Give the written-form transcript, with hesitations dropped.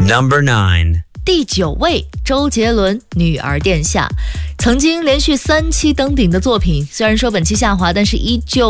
Number 9. 第9位，周杰伦《女儿殿下》，曾经连续3期登顶的作品，虽然说本期下滑，但是依旧